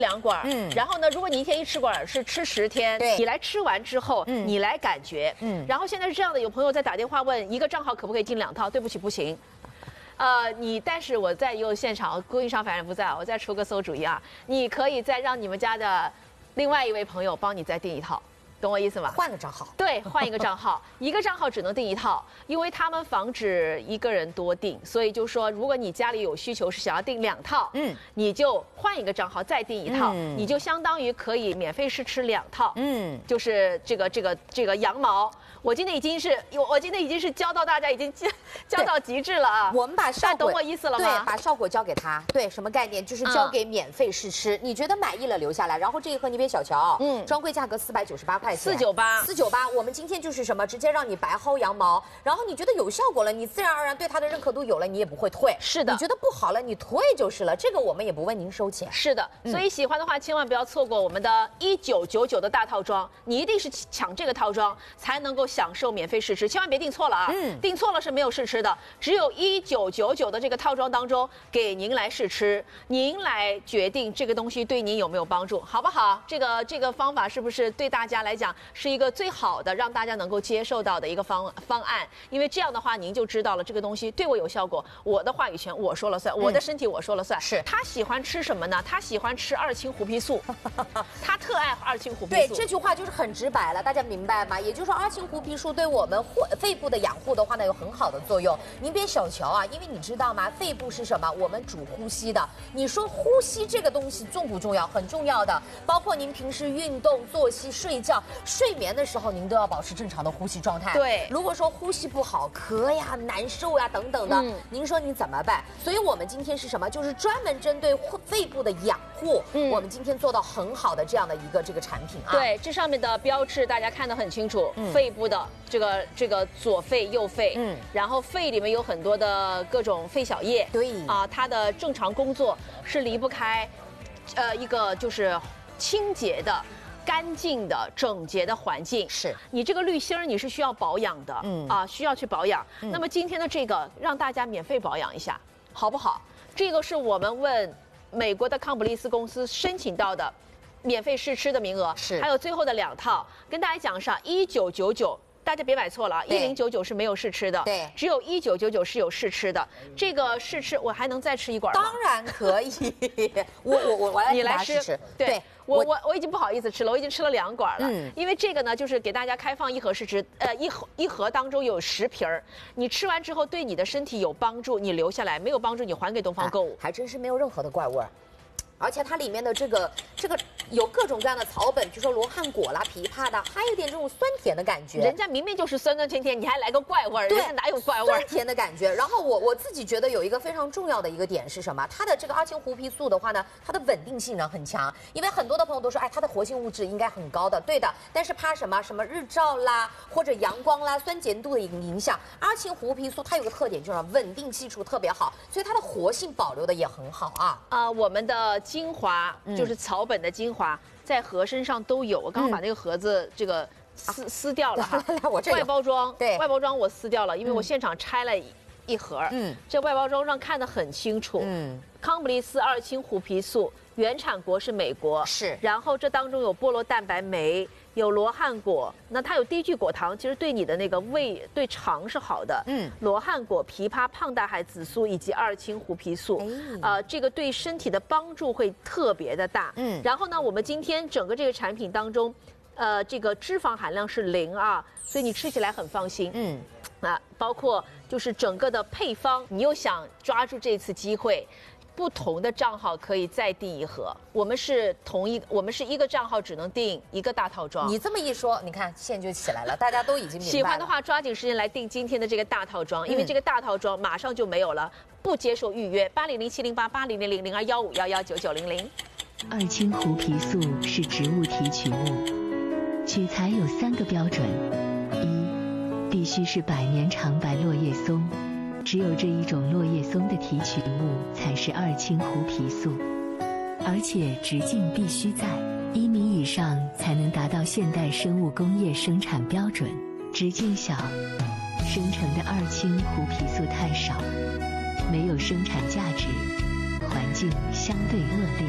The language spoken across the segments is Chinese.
2管，然后呢，如果你一天1吃管是吃10天，你来吃完之后，你来感觉，然后现在是这样的，有朋友在打电话问一个账号可不可以进2套，对不起，不行。但是我在现场，供应商反正不在，我再出个馊主意啊，你可以再让你们家的另外一位朋友帮你再订1套。懂我意思吗？ 换个账号， 对，换一个账号，一个账号只能订1套，因为他们防止一个人多订，所以就说如果你家里有需求是想要订2套，你就换一个账号再订1套，你就相当于可以免费试吃2套，就是这个羊毛。我今天已经是教到大家已经教到极致了啊！ 我们把效果， 懂我意思了吗？ 对，把效果交给他。对，什么概念？就是交给免费试吃，你觉得满意了留下来。然后这一盒你别小瞧，专柜价格498块钱，498。我们今天就是什么，直接让你白薅羊毛。然后你觉得有效果了，你自然而然对它的认可度有了，你也不会退。 是的， 你觉得不好了，你退就是了。这个我们也不问您收钱。 是的，所以喜欢的话千万不要错过我们的1999的大套装，你一定是抢这个套装才能够享受免费试吃，千万别订错了啊！订错了是没有试吃的，只有1999的这个套装当中给您来试吃，您来决定这个东西对您有没有帮助，好不好？这个方法是不是对大家来讲是一个最好的，让大家能够接受到的一个方案？因为这样的话，您就知道了这个东西对我有效果，我的话语权我说了算，我的身体我说了算。 是他喜欢吃什么呢？他喜欢吃2氢胡皮素，他特爱2氢胡皮素。 对，这句话就是很直白了，大家明白吗？也就是说，2氢胡皮素对我们肺部的养护的话呢，有很好的作用。您别小瞧啊，因为你知道吗？肺部是什么？我们主呼吸的。你说呼吸这个东西重不重要？很重要的。包括您平时运动、作息、睡觉、睡眠的时候，您都要保持正常的呼吸状态。 对， 如果说呼吸不好、咳呀、难受呀等等的，您说你怎么办？所以我们今天是什么？就是专门针对肺部的养护，我们今天做到很好的这样的一个产品啊。 对，这上面的标志大家看得很清楚，肺部的这个左肺、右肺，然后肺里面有很多的各种肺小叶， 对啊，它的正常工作是离不开，一个就是清洁的、干净的、整洁的环境。 是你这个滤芯儿你是需要保养的，需要去保养。那么今天的这个让大家免费保养一下，好不好？这个是我们问美国的康普利斯公司申请到的免费试吃的名额， 是还有最后的2套，跟大家讲上1999。大家别买错了啊！1099是没有试吃的， 对， 只有1999是有试吃的。这个试吃我还能再吃1管吗？ 当然可以，我你来吃。对，我已经不好意思吃了，我已经吃了2管了。因为这个呢，就是给大家开放1盒试吃，一盒当中有10瓶儿，你吃完之后对你的身体有帮助，你留下来；没有帮助，你还给东方购物。 还真是没有任何的怪味儿。而且它里面的这个有各种各样的草本，比如说罗汉果啦、枇杷的，还有点这种酸甜的感觉。 人家明明就是酸酸甜甜，你还来个怪味儿，人家哪有怪味儿？ 酸甜的感觉。然后我自己觉得有一个非常重要的一个点是什么？它的这个2氢胡皮素的话呢，它的稳定性呢很强。因为很多的朋友都说，哎，它的活性物质应该很高的，对的。但是怕什么日照啦，或者阳光啦、酸碱度的影响。2氢胡皮素它有个特点就是稳定基础特别好，所以它的活性保留的也很好啊。 我们的精华就是草本的精华，在盒身上都有。我刚刚把那个盒子这个撕掉了哈， 我这外包装， 对， 外包装我撕掉了，因为我现场拆了1盒，这外包装上看得很清楚，康普利斯2氢胡皮素原产国是美国， 是， 然后这当中有菠萝蛋白酶。有罗汉果，那它有低聚果糖，其实对你的那个胃、对肠是好的。罗汉果、枇杷、胖大海紫苏以及2氢胡皮素，这个对身体的帮助会特别的大。然后呢，我们今天整个这个产品当中，这个脂肪含量是0啊，所以你吃起来很放心。包括就是整个的配方，你又想抓住这次机会。不同的账号可以再订1盒，我们是一个账号只能订1个大套装。 你这么一说，你看线就起来了，大家都已经明白了。 喜欢的话，抓紧时间来订今天的这个大套装，因为这个大套装马上就没有了，不接受预约。80070880000215119900。 2氢胡皮素是植物提取物，取材有3个标准：一，必须是百年长白落叶松。只有这一种落叶松的提取物才是2氢胡皮素，而且直径必须在1米以上才能达到现代生物工业生产标准。直径小，生成的2氢胡皮素太少，没有生产价值，环境相对恶劣。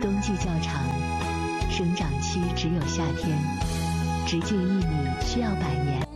冬季较长，生长期只有夏天，直径1米需要100年。